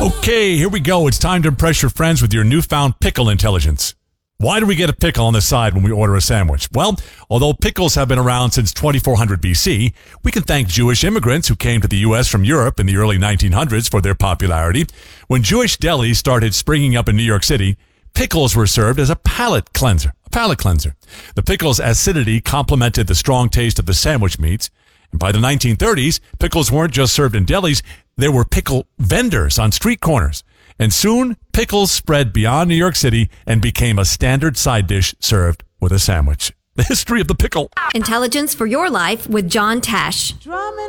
Okay, here we go. It's time to impress your friends with your newfound pickle intelligence. Why do we get a pickle on the side when we order a sandwich? Well, although pickles have been around since 2400 BC, we can thank Jewish immigrants who came to the U.S. from Europe in the early 1900s for their popularity. When Jewish delis started springing up in New York City, pickles were served as a palate cleanser. The pickle's acidity complemented the strong taste of the sandwich meats. And by the 1930s, pickles weren't just served in delis, there were pickle vendors on street corners. And soon, pickles spread beyond New York City and became a standard side dish served with a sandwich. The history of the pickle. Intelligence for your life with John Tesh. Drumming